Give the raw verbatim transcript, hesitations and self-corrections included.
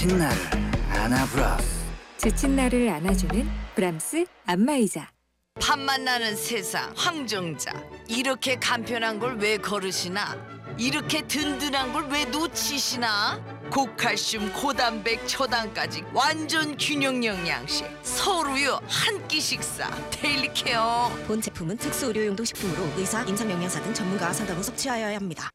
지친 나를 안아브라스. 지친 나를 안아주는 브람스 안마의자. 팥맛 나는 세상 황정자. 이렇게 간편한 걸 왜 거르시나? 이렇게 든든한 걸 왜 놓치시나? 고칼슘, 고단백, 초당까지 완전 균형 영양식. 서울우유 한 끼 식사 데일리 케어. 본 제품은 특수 의료용도 식품으로 의사, 임상영양사 등 전문가와 상담 후 섭취하여야 합니다.